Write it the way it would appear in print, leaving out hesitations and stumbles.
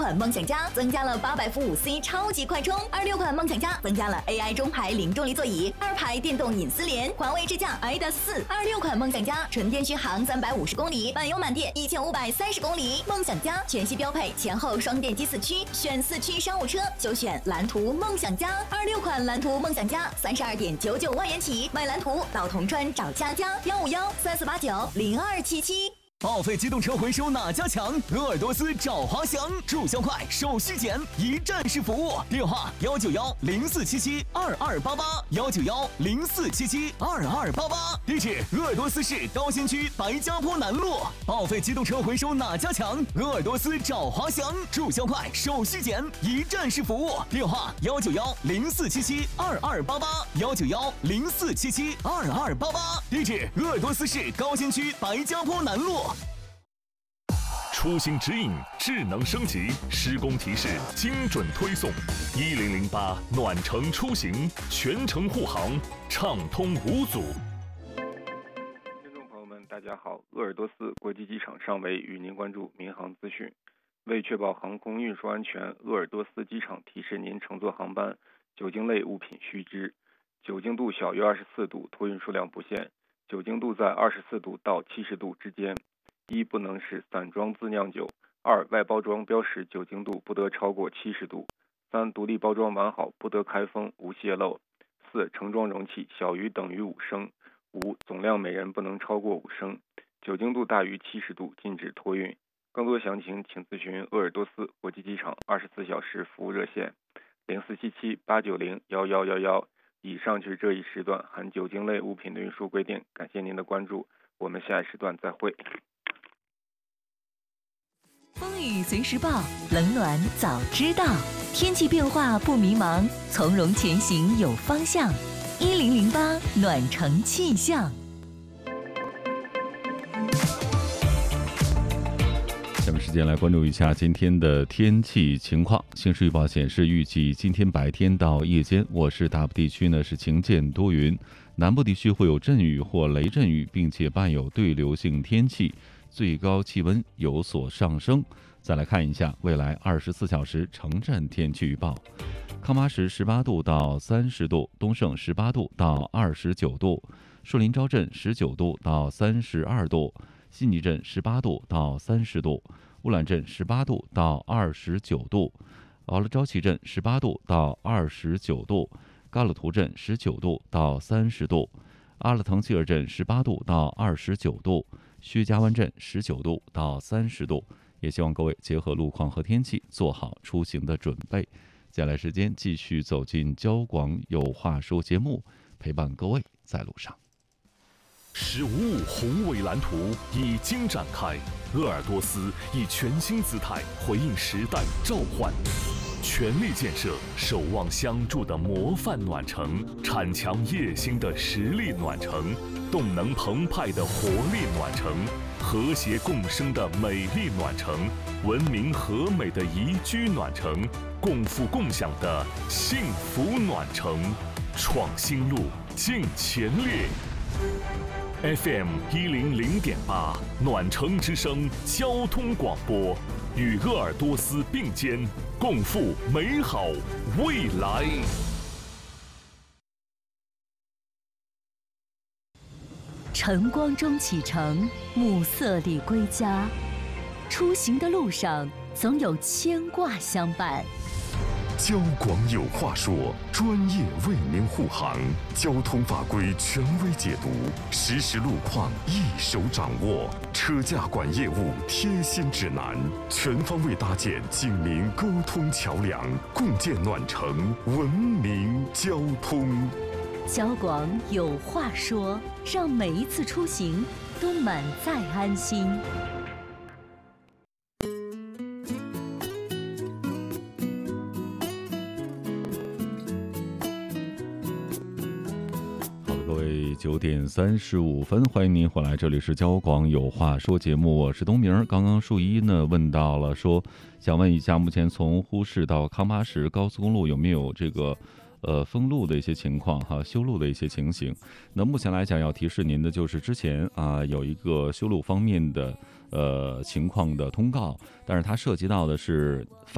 款梦想家增加了800伏5C 超级快充，26款梦想家增加了 AI 中排零重力座椅，2排电动隐私联，环卫智驾 iDAS 4，26款梦想家纯电续航350公里，满油满电1530公里。梦想家全系标配前后双电机4驱，选4驱商务车就选蓝图梦想家，26款蓝图梦想家32.99万元起，买蓝图到铜川找佳佳15134890277。 报废机动车回收哪家强？鄂尔多斯找华翔，注销快，手续简，一站式服务。电话19104772288，19104772288。地址：鄂尔多斯市高新区白家坡南路。报废机动车回收哪家强？鄂尔多斯找华翔，注销快，手续简，一站式服务。电话19104772288，19104772288。地址：鄂尔多斯市高新区白家坡南路。 出行指引智能升级，施工提示精准推送，1008暖城出行，全程护航，畅通无阻。 听众朋友们，大家好，鄂尔多斯国际机场尚未与您关注民航资讯。为确保航空运输安全，鄂尔多斯机场提示您乘坐航班酒精类物品须知：酒精度小于24度，托运数量不限；酒精度在24度到70度之间。1. 不能使散装自酿酒； 2. 外包装标识酒精度不得超过70度； 3. 独立包装完好，不得开封，无泄漏； 4. 盛装容器小于等于5升； 5. 总量每人不能超过5升；酒精度大于70度，禁止托运。更多详情请咨询鄂尔多斯国际机场24小时服务热线047789011111。以上就是这一时段含酒精类物品的运输规定，感谢您的关注，我们下一时段再会。 风雨随时报，冷暖早知道，天气变化不迷茫，从容前行有方向。1008暖城气象。 下面时间来关注一下今天的天气情况。星势预报显示，预计今天白天到夜间，我市大部地区呢是晴间多云，南部地区会有阵雨或雷阵雨，并且伴有对流性天气，最高气温有所上升。再来看一下未来24小时城镇天气预报：康巴什18度到30度，东胜18度到29度，树林昭镇19度到32度，悉尼镇18度到30度，乌兰镇18度到29度，奥勒昭旗镇18度到29度，嘎鲁图镇19度到30度，阿勒腾希尔镇18度到29度，薛家湾镇19度到30度。也希望各位结合路况和天气，做好出行的准备。接下来时间继续走进交广有话说节目，陪伴各位在路上。 15物宏伟蓝图已经展开，鄂尔多斯以全新姿态回应时代召唤，全力建设守望相助的模范暖城，铲强夜星的实力暖城，动能澎湃的活力暖城，和谐共生的美丽暖城，文明和美的宜居暖城，共富共享的幸福暖城，创新路，进前列。FM 100.8暖城之声交通广播，与鄂尔多斯并肩，共赴美好未来。 晨光中启程，暮色里归家，出行的路上总有牵挂相伴。 交广有话说，专业为您护航，交通法规权威解读，实时路况一手掌握，车驾管业务贴心指南，全方位搭建警民沟通桥梁，共建暖城文明交通。 交广有话说，让每一次出行都满载安心。 9点35分，欢迎您回来，这里是交广有话说节目，我是东明。刚刚树一呢问到了，说想问一下，目前从呼市到康巴什高速公路有没有这个封路的一些情况哈，修路的一些情形。那目前来讲，要提示您的就是之前有一个修路方面的情况的通告，但是它涉及到的是